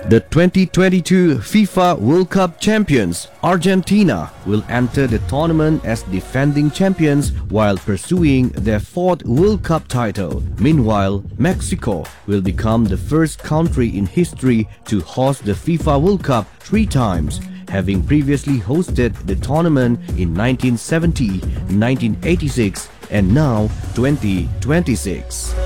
The 2022 FIFA World Cup champions, Argentina, will enter the tournament as defending champions while pursuing their fourth World Cup title. Meanwhile, Mexico will become the first country in history to host the FIFA World Cup 3 times, having previously hosted the tournament in 1970, 1986, and now 2026.